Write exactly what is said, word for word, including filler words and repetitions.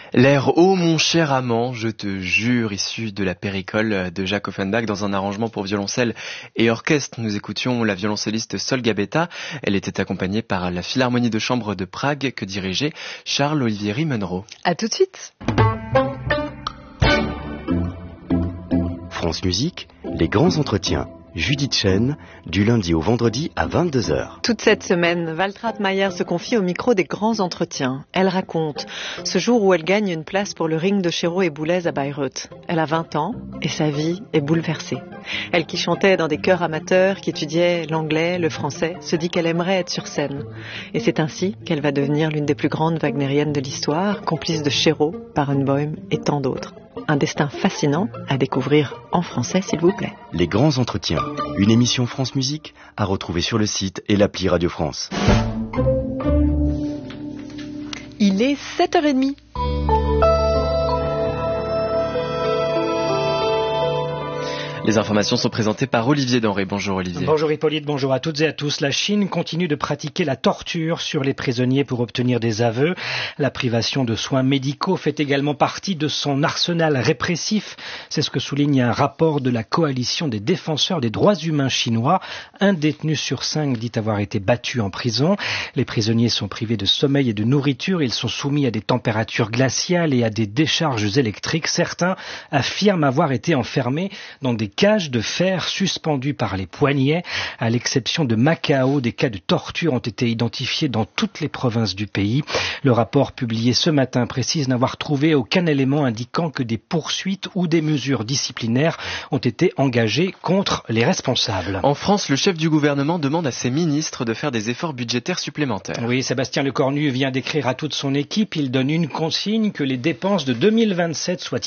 L'air ô mon cher amant, je te jure, issu de la Péricole de Jacques Offenbach dans un arrangement pour violoncelle et orchestre. Nous écoutions la violoncelliste Sol Gabetta. Elle était accompagnée par la Philharmonie de chambre de Prague que dirigeait Charles Olivieri Munro. À tout de suite. France Musique, les grands entretiens. Judith Chen, du lundi au vendredi à vingt-deux heures. Toute cette semaine, Waltraud Mayer se confie au micro des grands entretiens. Elle raconte ce jour où elle gagne une place pour le ring de Chéreau et Boulez à Bayreuth. Elle a vingt ans et sa vie est bouleversée. Elle qui chantait dans des chœurs amateurs, qui étudiait l'anglais, le français, se dit qu'elle aimerait être sur scène. Et c'est ainsi qu'elle va devenir l'une des plus grandes wagnériennes de l'histoire, complice de Chéreau, Barenboim et tant d'autres. Un destin fascinant à découvrir en français, s'il vous plaît. Les grands entretiens, une émission France Musique à retrouver sur le site et l'appli Radio France. Il est sept heures trente. Les informations sont présentées par Olivier Denré. Bonjour Olivier. Bonjour Hippolyte, bonjour à toutes et à tous. La Chine continue de pratiquer la torture sur les prisonniers pour obtenir des aveux. La privation de soins médicaux fait également partie de son arsenal répressif. C'est ce que souligne un rapport de la coalition des défenseurs des droits humains chinois. Un détenu sur cinq dit avoir été battu en prison. Les prisonniers sont privés de sommeil et de nourriture. Ils sont soumis à des températures glaciales et à des décharges électriques. Certains affirment avoir été enfermés dans des cages de fer suspendues par les poignets. À l'exception de Macao, des cas de torture ont été identifiés dans toutes les provinces du pays. Le rapport publié ce matin précise n'avoir trouvé aucun élément indiquant que des poursuites ou des mesures disciplinaires ont été engagées contre les responsables. En France, le chef du gouvernement demande à ses ministres de faire des efforts budgétaires supplémentaires. Oui, Sébastien Lecornu vient d'écrire à toute son équipe. Il donne une consigne que les dépenses de deux mille vingt-sept soient